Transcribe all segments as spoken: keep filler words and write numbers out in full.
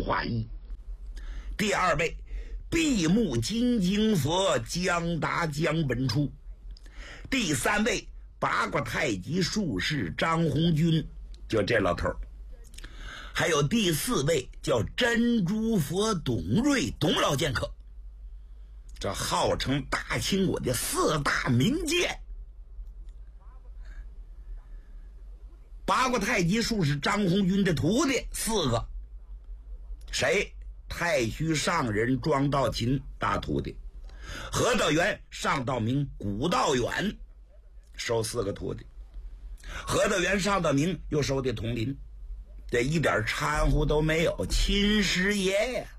化一。第二位闭目金睛佛江达江本初。第三位八卦太极术士张红军，就这老头。还有第四位叫珍珠佛董瑞董老剑客，这号称大清国的四大名剑。八卦太极术士张红军的徒弟四个，谁？太虚上人庄道勤大徒弟，何道元、上道明、古道远收四个徒弟，何道元、上道明又收的统领，这一点掺和都没有。秦师爷呀，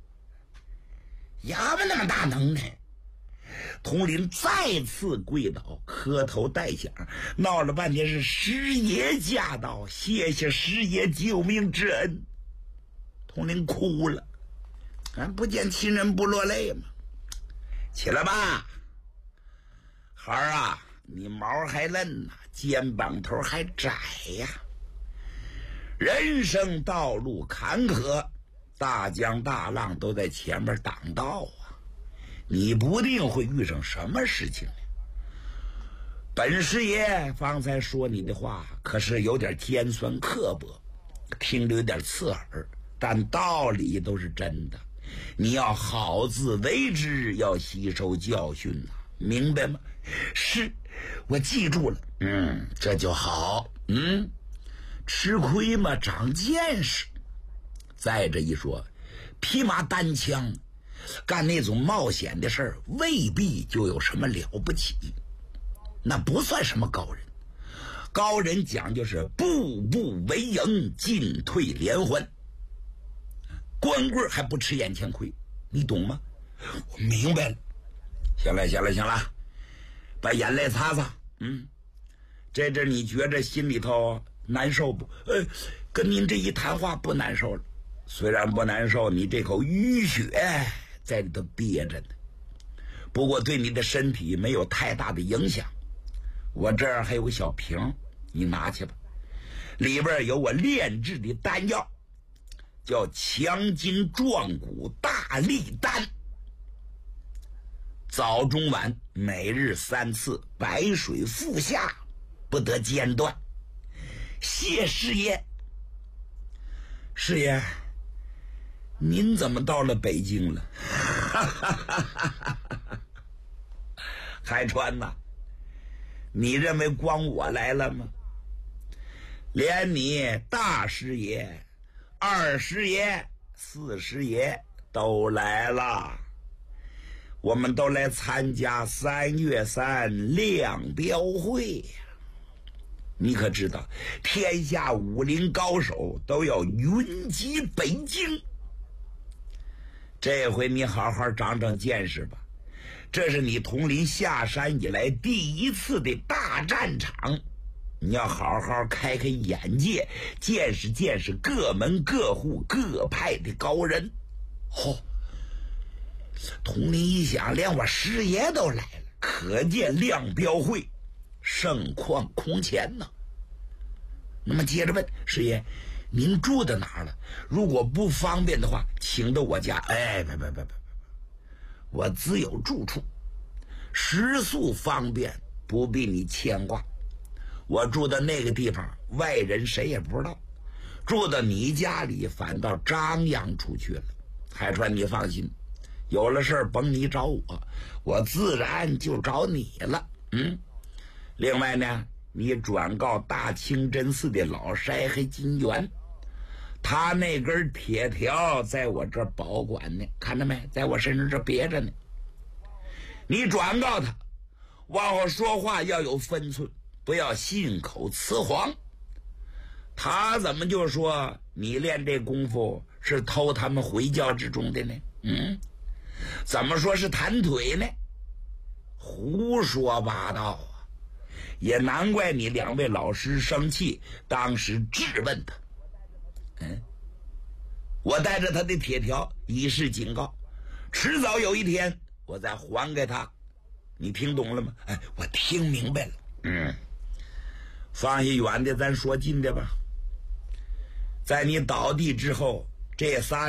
呀么那么大能耐！统领再次跪倒，磕头带响，闹了半天是师爷驾到，谢谢师爷救命之恩。统领哭了，俺不见亲人不落泪吗？起来吧，孩儿啊，你毛还嫩呢，肩膀头还窄呀。人生道路坎坷，大江大浪都在前面挡道啊，你不定会遇上什么事情呢。本师爷方才说你的话可是有点尖酸刻薄，听着有点刺耳，但道理都是真的，你要好自为之，要吸收教训啊，明白吗？是，我记住了。嗯，这就好。嗯，吃亏嘛，长见识。再这一说，匹马单枪干那种冒险的事儿，未必就有什么了不起，那不算什么高人。高人讲究是步步为营，进退连环，光棍还不吃眼前亏，你懂吗？我明白了。行了行了行了，把眼泪擦擦。嗯，这阵你觉着心里头难受不？呃，跟您这一谈话不难受了。虽然不难受，你这口淤血在里头憋着呢，不过对你的身体没有太大的影响。我这儿还有个小瓶，你拿去吧，里边有我炼制的丹药，叫强筋壮骨大力丹，早中晚每日三次，白水服下，不得间断。谢师爷。师爷，您怎么到了北京了？海川呐，你认为光我来了吗？连你大师爷、二师爷、四师爷都来了，我们都来参加三月三亮标会呀。你可知道，天下武林高手都要云集北京。这回你好好长长见识吧，这是你统领下山以来第一次的大战场，你要好好开开眼界，见识见识各门各户各派的高人。嚯、哦！统领一想，连我师爷都来了，可见亮标会盛况空前呢。那么接着问师爷，您住在哪儿了？如果不方便的话，请到我家。哎，别别别别别，我自有住处，食宿方便，不必你牵挂。我住的那个地方，外人谁也不知道，住到你家里反倒张扬出去了。海川，你放心，有了事儿甭你找我，我自然就找你了。嗯，另外呢，你转告大清真寺的老筛和金元，他那根铁条在我这儿保管呢，看到没？在我身上这别着呢。你转告他，往后说话要有分寸，不要信口雌黄。他怎么就说你练这功夫是偷他们回教之中的呢？嗯，怎么说是弹腿呢？胡说八道啊！也难怪你两位老师生气，当时质问他。嗯，我带着他的铁条以示警告，迟早有一天我再还给他。你听懂了吗？哎，我听明白了。嗯，放下远的，咱说近的吧。在你倒地之后，这仨